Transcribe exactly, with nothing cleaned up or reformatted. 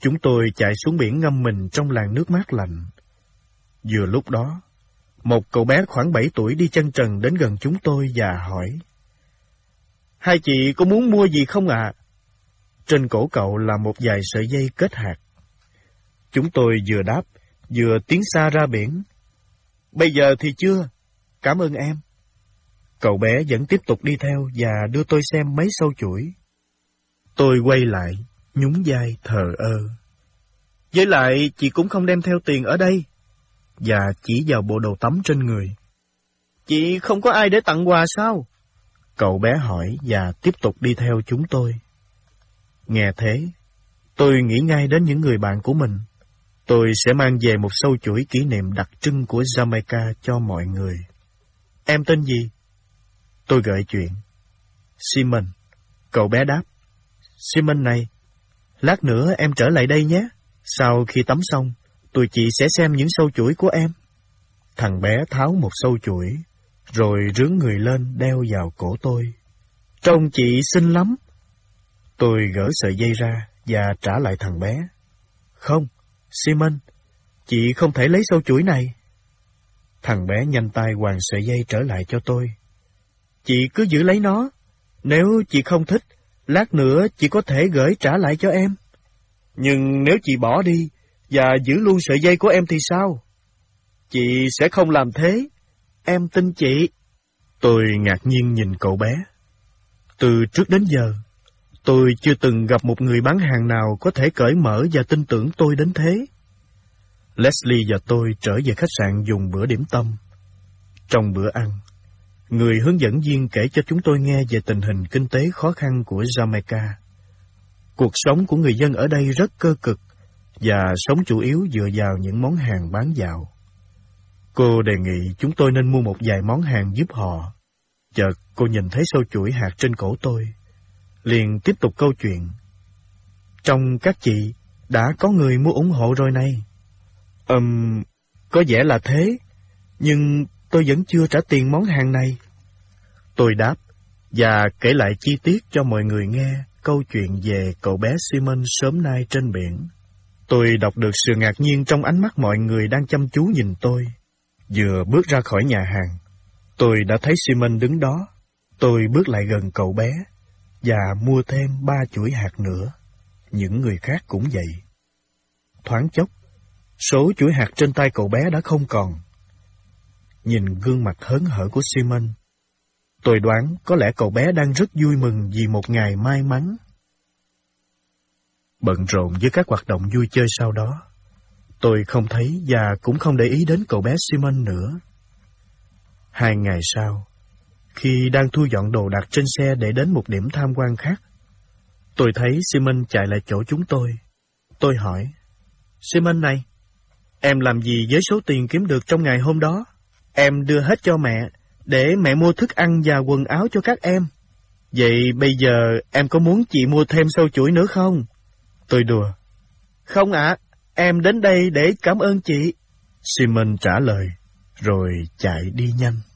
Chúng tôi chạy xuống biển ngâm mình trong làn nước mát lạnh. Vừa lúc đó, một cậu bé khoảng bảy tuổi đi chân trần đến gần chúng tôi và hỏi: "Hai chị có muốn mua gì không ạ?" À? Trên cổ cậu là một vài sợi dây kết hạt. Chúng tôi vừa đáp, vừa tiến xa ra biển. "Bây giờ thì chưa, cảm ơn em." Cậu bé vẫn tiếp tục đi theo và đưa tôi xem mấy sâu chuỗi. Tôi quay lại, nhún vai thờ ơ. "Với lại chị cũng không đem theo tiền ở đây." Và chỉ vào bộ đồ tắm trên người. "Chị không có ai để tặng quà sao?" Cậu bé hỏi và tiếp tục đi theo chúng tôi. Nghe thế, tôi nghĩ ngay đến những người bạn của mình. Tôi sẽ mang về một sâu chuỗi kỷ niệm đặc trưng của Jamaica cho mọi người. "Em tên gì?" Tôi gợi chuyện. "Simon." Cậu bé đáp. "Simon này, lát nữa em trở lại đây nhé. Sau khi tắm xong, tụi chị sẽ xem những sâu chuỗi của em." Thằng bé tháo một sâu chuỗi, rồi rướn người lên đeo vào cổ tôi. "Trông chị xinh lắm." Tôi gỡ sợi dây ra và trả lại thằng bé. "Không, Simon, chị không thể lấy sâu chuỗi này." Thằng bé nhanh tay quàng sợi dây trở lại cho tôi. "Chị cứ giữ lấy nó. Nếu chị không thích, lát nữa chị có thể gửi trả lại cho em. Nhưng nếu chị bỏ đi và giữ luôn sợi dây của em thì sao?" "Chị sẽ không làm thế. Em tin chị." Tôi ngạc nhiên nhìn cậu bé. Từ trước đến giờ, tôi chưa từng gặp một người bán hàng nào có thể cởi mở và tin tưởng tôi đến thế. Leslie và tôi trở về khách sạn dùng bữa điểm tâm. Trong bữa ăn, người hướng dẫn viên kể cho chúng tôi nghe về tình hình kinh tế khó khăn của Jamaica. Cuộc sống của người dân ở đây rất cơ cực và sống chủ yếu dựa vào những món hàng bán dạo. Cô đề nghị chúng tôi nên mua một vài món hàng giúp họ. Chợt cô nhìn thấy sâu chuỗi hạt trên cổ tôi, liền tiếp tục câu chuyện. "Trong các chị đã có người mua ủng hộ rồi này." Ừm, có vẻ là thế, nhưng tôi vẫn chưa trả tiền món hàng này." Tôi đáp và kể lại chi tiết cho mọi người nghe câu chuyện về cậu bé Simon sớm nay trên biển. Tôi đọc được sự ngạc nhiên trong ánh mắt mọi người đang chăm chú nhìn tôi. Vừa bước ra khỏi nhà hàng, tôi đã thấy Simon đứng đó. Tôi bước lại gần cậu bé và mua thêm ba chuỗi hạt nữa. Những người khác cũng vậy. Thoáng chốc, số chuỗi hạt trên tay cậu bé đã không còn. Nhìn gương mặt hớn hở của Simon, tôi đoán có lẽ cậu bé đang rất vui mừng vì một ngày may mắn. Bận rộn với các hoạt động vui chơi sau đó, tôi không thấy và cũng không để ý đến cậu bé Simon nữa. Hai ngày sau, khi đang thu dọn đồ đạc trên xe để đến một điểm tham quan khác, tôi thấy Simon chạy lại chỗ chúng tôi. Tôi hỏi: "Simon này, em làm gì với số tiền kiếm được trong ngày hôm đó?" "Em đưa hết cho mẹ, để mẹ mua thức ăn và quần áo cho các em." "Vậy bây giờ em có muốn chị mua thêm sâu chuỗi nữa không?" Tôi đùa. "Không ạ, em đến đây để cảm ơn chị." Simon trả lời, rồi chạy đi nhanh.